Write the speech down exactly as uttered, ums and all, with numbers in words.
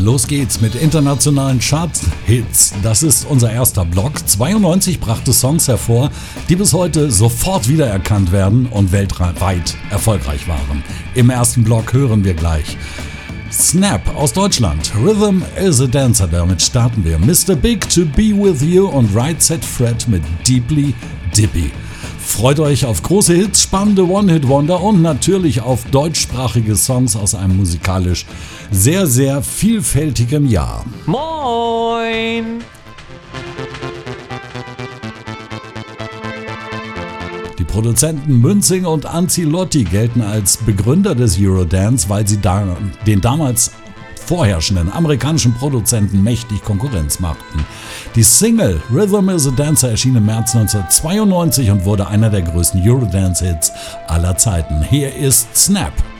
Los geht's mit internationalen Chart-Hits. Das ist unser erster Block. zweiundneunzig brachte Songs hervor, die bis heute sofort wiedererkannt werden und weltweit erfolgreich waren. Im ersten Block hören wir gleich Snap aus Deutschland. Rhythm is a Dancer, damit starten wir. Mister Big to Be With You und Right Set Fred mit Deeply Dippy. Freut euch auf große Hits, spannende One-Hit-Wonder und natürlich auf deutschsprachige Songs aus einem musikalisch sehr, sehr vielfältigem Jahr. Moin! Die Produzenten Münzing und Ancelotti gelten als Begründer des Eurodance, weil sie da den damals vorherrschenden amerikanischen Produzenten mächtig Konkurrenz machten. Die Single Rhythm is a Dancer erschien im März neunzehnhundertzweiundneunzig und wurde einer der größten Eurodance-Hits aller Zeiten. Hier ist Snap.